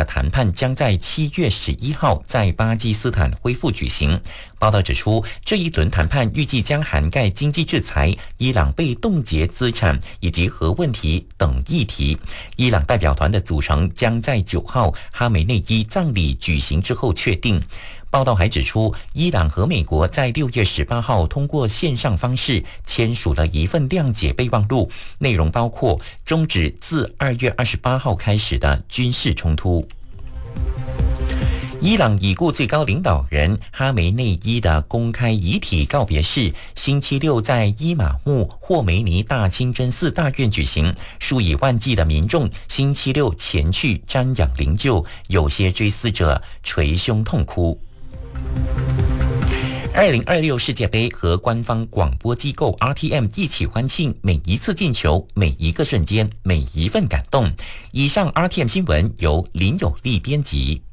谈判将在7月11号在巴基斯坦恢复举行。报道指出，这一轮谈判预计将涵盖经济制裁、伊朗被冻结资产以及核问题等议题。伊朗代表团的组成将在9号哈梅内伊葬礼举行之后确定。报道还指出，伊朗和美国在6月18号通过线上方式签署了一份谅解备忘录，内容包括终止自2月28号开始的军事冲突。伊朗已故最高领导人哈梅内伊的公开遗体告别式星期六在伊玛目霍梅尼大清真寺大院举行，数以万计的民众星期六前去瞻仰灵柩，有些追思者捶胸痛哭。2026世界杯和官方广播机构 RTM 一起欢庆每一次进球、每一个瞬间、每一份感动。以上 RTM 新闻由林有利编辑。